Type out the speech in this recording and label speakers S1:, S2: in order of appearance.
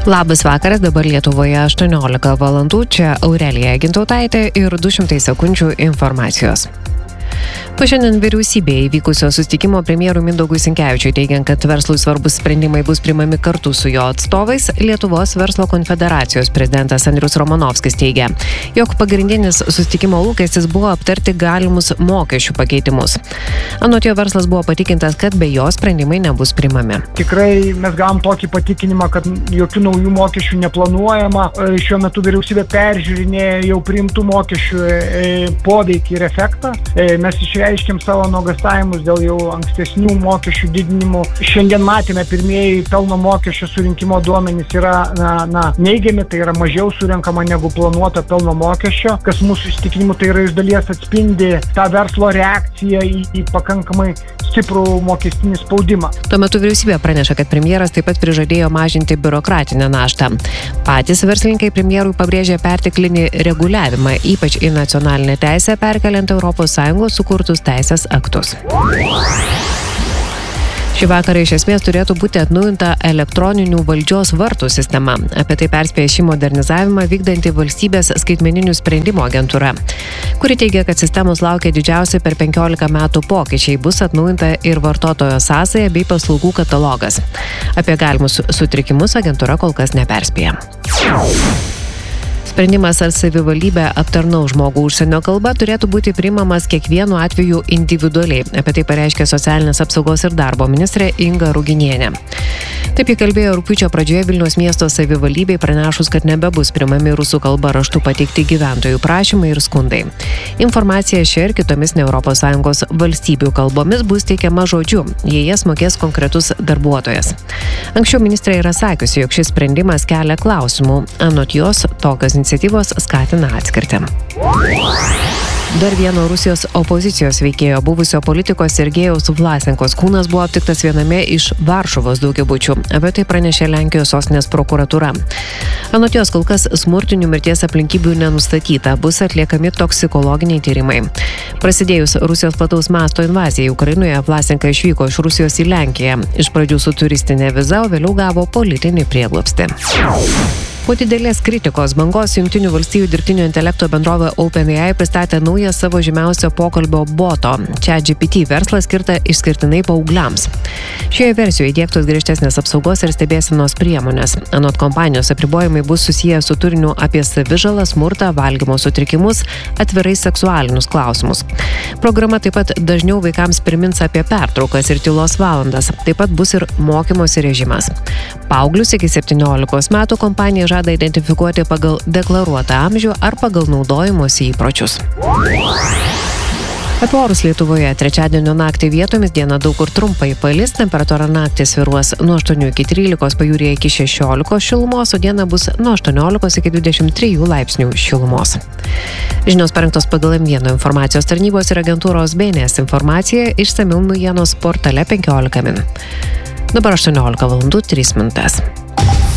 S1: Labas vakaras, dabar Lietuvoje 18 valandų, čia Aurelija Gintautaitė ir 200 sekundžių informacijos. Po šiandien vyriausybėje įvykusio susitikimo premjerui Mindaugui Sinkevičiui teigiant, kad verslui svarbus sprendimai bus priimami kartu su jo atstovais, Lietuvos verslo konfederacijos prezidentas Andrius Romanovskis teigia, jog pagrindinis susitikimo lūkestis buvo aptarti galimus mokesčių pakeitimus. Anot jo verslas buvo patikintas, kad be jo sprendimai nebus priimami.
S2: Tikrai mes gavom tokį patikinimą, kad jokių naujų mokesčių neplanuojama. Šiuo metu vyriausybė peržiūrinėja jau priimtų mokesčių poveikį ir efektą. Mes išreiškėm savo nuogąstavimus dėl jau ankstesnių mokesčių didinimų. Šiandien matėme pirmieji pelno mokesčio surinkimo duomenys yra neigiami, tai yra mažiau surinkama negu planuota pelno mokesčio, kas mūsų įsitikinimu tai yra iš dalies atspindi tą verslo reakciją į pakankamai stiprų mokestinį spaudimą.
S1: Tuo metu vyriausybė praneša, kad premjeras taip pat prižadėjo mažinti biurokratinę naštą. Patys verslininkai premjerui pabrėžė perteklinį reguliavimą, ypač į nacionalinę teisę perkeliant ES sukurtus teisės aktus. Šį vakarą iš esmės turėtų būti atnaujinta elektroninių valdžios vartų sistema. Apie tai perspėja šį modernizavimą vykdanti valstybės skaitmeninių sprendimų agentūra, kuri teigia, kad sistemos laukia didžiausi per 15 metų pokyčiai. Bus atnaujinta ir vartotojo sąsaja bei paslaugų katalogas. Apie galimus sutrikimus agentūra kol kas neperspėja. Sprendimas, ar savivaldybė aptarnaus žmogų užsienio kalba, turėtų būti priimamas kiekvienu atveju individualiai. Apie tai pareiškė socialinės apsaugos ir darbo ministrė Inga Ruginienė. Taip ji kalbėjo rugpjūčio pradžioje Vilniaus miesto savivaldybei pranešus, kad nebebus priimami rusų kalba raštu pateikti gyventojų prašymai ir skundai. Informacija šia ir kitomis ne ES valstybių kalbomis bus teikiama žodžiu, jei jas mokės konkretus darbuotojas. Anksčiau ministrė yra sakiusi, jog šis sprendimas kelia klausimų. Anot jos, tokios iniciatyvos skatina atskirtį. Dar vieno Rusijos opozicijos veikėjo, buvusio politiko Sergejaus Vlasenkos kūnas buvo aptiktas viename iš Varšuvos daugiabučių. Apie tai pranešė Lenkijos sostinės prokuratūra. Anot jos kol kas smurtinių mirties aplinkybių nenustatyta, bus atliekami toksikologiniai tyrimai. Prasidėjus Rusijos plataus masto invazijai Ukrainoje, Vlasenka išvyko iš Rusijos į Lenkiją. Iš pradžių su turistinė viza, o vėliau gavo politinį prieglobstį. Po didelės kritikos bangos Jungtinių valstijų dirbtinio intelekto bendrovė OpenAI pristatė naują savo žymiausio pokalbio boto ChatGPT verslą skirtą išskirtinai paaugliams. Šioje versijoje įdiegtos griežtesnės apsaugos ir stebėsenos priemonės. Anot kompanijos apribojimai bus susiję su turiniu apie savižalą, smurtą, valgymo sutrikimus, atvirai seksualinius klausimus. Programa taip pat dažniau vaikams primins apie pertraukas ir tylos valandas. Taip pat bus ir mokymosi režimas. Paauglius iki 17 metų kompanija žada identifikuoti pagal deklaruotą amžių ar pagal naudojimosi įpročius. Apie orus Lietuvoje trečiadienio naktį vietomis dieną daug kur trumpai palis, temperatūra naktį svyruos nuo 8 iki 13, pajūryje iki 16 šilumos, o diena bus nuo 18 iki 23 laipsnių šilumos. Žinios parengtos pagal M1 informacijos tarnybos ir agentūros BNS informacija, išsamiau naujienos portale 15 min. Dabar 18 valandų 3 minutės.